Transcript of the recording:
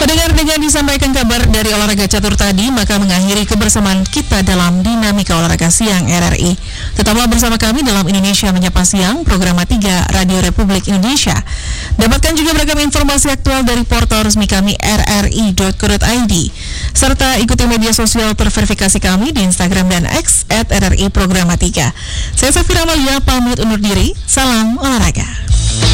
Pendengar, dengan disampaikan kabar dari olahraga catur tadi, maka mengakhiri kebersamaan kita dalam Dinamika Olahraga Siang RRI. Tetaplah bersama kami dalam Indonesia Menyapa Siang, program 3 Radio Republik Indonesia. Dapatkan juga beragam informasi aktual dari portal resmi kami rri.co.id. Serta ikuti media sosial terverifikasi kami di Instagram dan X @RRI Programa 3. Saya Safira Amalia, pamit undur diri. Salam olahraga.